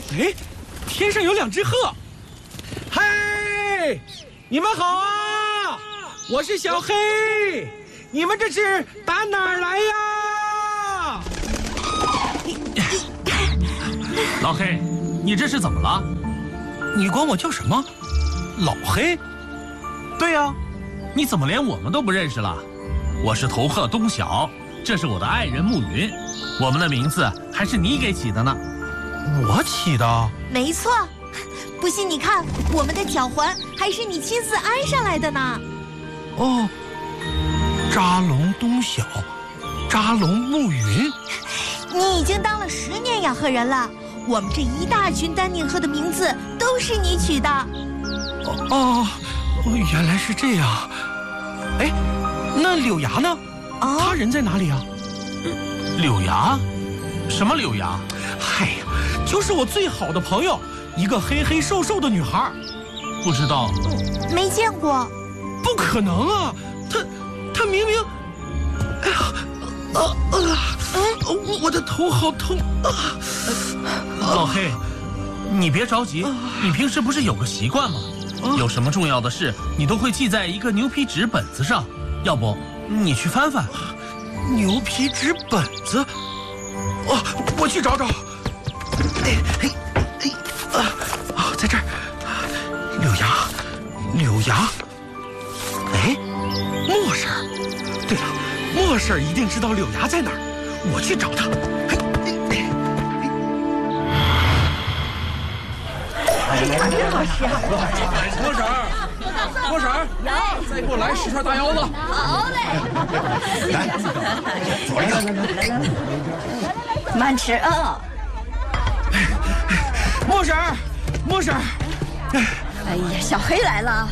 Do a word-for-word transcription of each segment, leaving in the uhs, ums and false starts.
哎，天上有两只鹤。嘿，你们好啊！我是小黑，你们这是打哪儿来呀？ 老黑，你这是怎么了？ 你管我叫什么？老黑？ 对呀、啊，你怎么连我们都不认识了？我是头鹤东晓，这是我的爱人暮云，我们的名字还是你给起的呢。 我起的？ 没错，不信你看，我们的脚环还是你亲自安上来的呢。 哦，扎龙东晓，扎龙暮云。 你已经当了十年养鹤人了，我们这一大群丹顶鹤的名字都是你取的。 哦，哦，原来是这样。哎，那柳芽呢？ 哦， 他人在哪里啊？ 柳芽？什么柳芽？ 嗨呀，就是我最好的朋友，一个黑黑瘦瘦的女孩。 不知道， 没见过。 不可能啊，她她明明……哎呀，啊啊！我我的头好痛啊！ 老黑，你别着急，你平时不是有个习惯吗？有什么重要的事，你都会记在一个牛皮纸本子上，要不你去翻翻。 牛皮纸本子？哦，我去找找。哎嘿哎啊啊，在这儿，柳芽，柳芽。哎，莫婶儿。对了，莫婶儿一定知道柳芽在哪儿，我去找她。嘿， 哎呀，真好吃啊！ 莫婶儿，莫婶儿，再给我来十串大腰子。 好嘞， 来，左一个， 来来来，慢吃啊！ 莫婶儿，莫婶儿。 哎呀，小黑来了。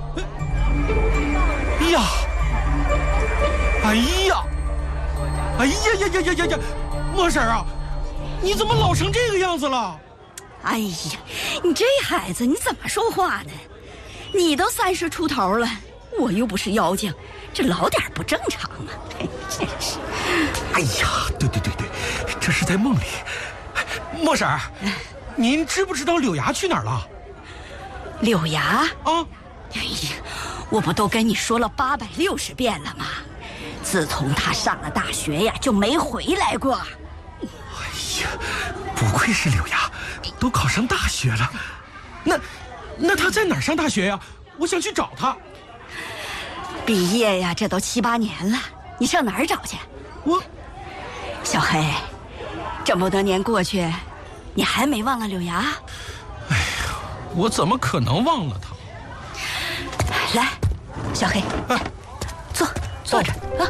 哎呀，哎呀，哎呀呀呀呀呀呀！莫婶儿啊，你怎么老成这个样子了？ 哎呀，你这孩子你怎么说话呢？你都三十出头了，我又不是妖精，这老点不正常啊！真是。 哎呀，对对对对，这是在梦里。莫婶儿，您知不知道柳芽去哪儿了？ 柳芽啊？ 哎呀，我不都跟你说了八百六十遍了吗？自从他上了大学呀，就没回来过。 哎呀，不愧是柳芽，都考上大学了。那，那他在哪儿上大学呀？我想去找他。 毕业呀，这都七八年了，你上哪儿找去？ 我， 小黑，这么多年过去，你还没忘了柳芽？ 哎呀，我怎么可能忘了他？ 来，小黑， 哎， 坐，坐这儿啊。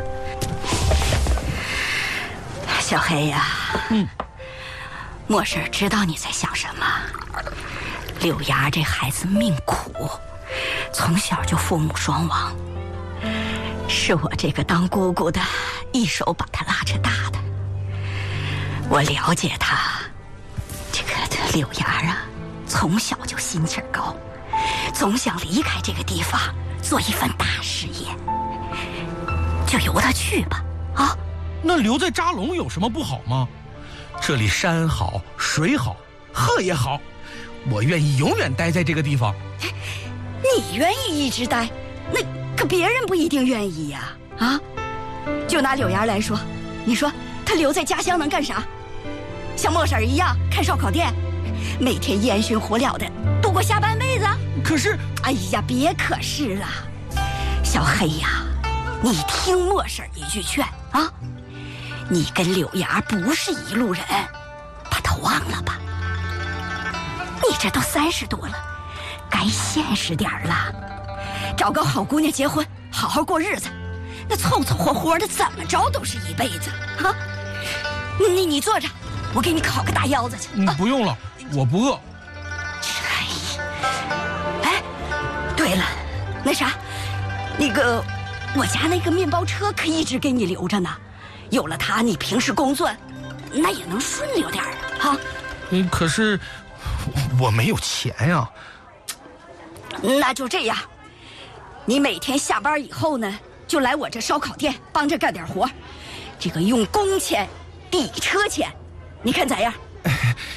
小黑呀， 嗯， 莫婶知道你在想什么。柳芽这孩子命苦，从小就父母双亡，是我这个当姑姑的一手把他拉扯大的。我了解他，这个这柳芽啊，从小就心气儿高，总想离开这个地方，做一番大事业。就由他去吧，啊！ 那留在扎龙有什么不好吗？这里山好，水好，鹤也好，我愿意永远待在这个地方。 你愿意一直待，那可别人不一定愿意呀！啊，就拿柳芽来说，你说他留在家乡能干啥？像莫婶一样开烧烤店，每天烟熏火燎的度过下半辈子。 可是， 哎呀，别可是了，小黑呀，你听莫婶一句劝啊，你跟柳芽不是一路人，把他忘了吧。你这都三十多了，该现实点了，找个好姑娘结婚，好好过日子。那凑凑合合的，怎么着都是一辈子啊！你你坐着，我给你烤个大腰子去。 嗯，不用了，我不饿。 哎，哎，对了，那啥，那个我家那个面包车可一直给你留着呢，有了它，你平时工作那也能顺溜点儿啊。 嗯，可是我没有钱呀。 那就这样，你每天下班以后呢，就来我这烧烤店帮着干点活，这个用工钱抵车钱，你看咋样？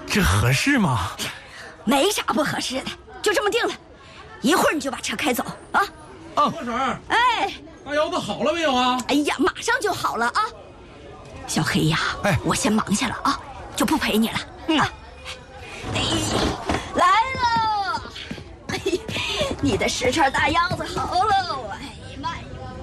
这合适吗？ 没啥不合适的，就这么定了。一会儿你就把车开走啊！ 啊，莫婶儿， 哎， 大腰子好了没有啊？ 哎呀，马上就好了啊！小黑呀， 哎， 我先忙去了啊，就不陪你了、嗯、啊。哎，来喽！哎，你的十串大腰子好喽！哎呀妈呀！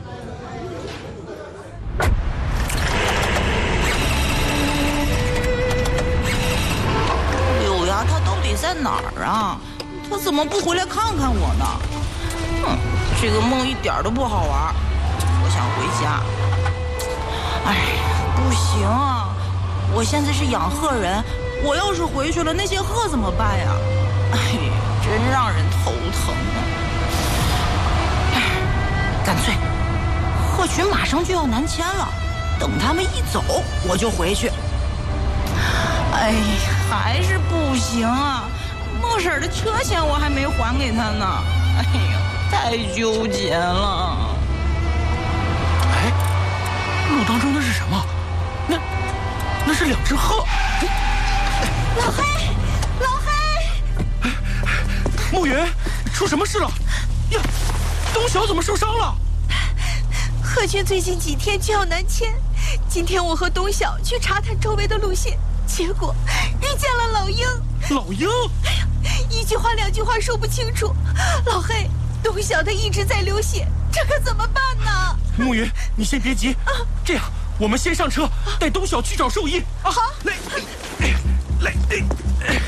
柳芽他到底在哪儿啊？他怎么不回来看看我呢？哼，这个梦一点都不好玩，我想回家。哎，不行啊！我现在是养鹤人，我要是回去了，那些鹤怎么办呀？哎，真让人头疼啊！哎，干脆，鹤群马上就要南迁了，等他们一走，我就回去。哎，还是不行啊！莫婶的车钱我还没还给他呢。哎呀，太纠结了。 哎，路当中那是什么？那那是两只鹤。 老黑，老黑， 暮云，出什么事了？呀，东晓怎么受伤了？ 鹤群最近几天就要南迁，今天我和东晓去查探周围的路线，结果遇见了老鹰。 老鹰？ 哎呀，一句话两句话说不清楚。老黑，东晓他一直在流血，这可怎么办呢？ 暮云，你先别急，啊、这样我们先上车，带东晓去找兽医。啊，好，来，来，来。